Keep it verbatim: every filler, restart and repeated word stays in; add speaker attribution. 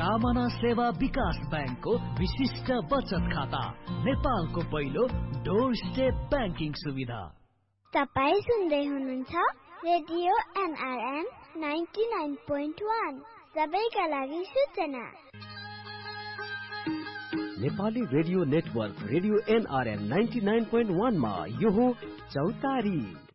Speaker 1: कामना सेवा विकास बैंकको विशिष्ट बचत खाता, नेपालको पहिलो डोर स्टेप बैंकिङ सुविधा।
Speaker 2: तपाई सुन्दै हुनुहुन्छ radio NRN ninety nine point one, सबैका लागि सूचना।
Speaker 3: Nepali radio network radio NRN ninety nine point one मा यो हो चौतारी।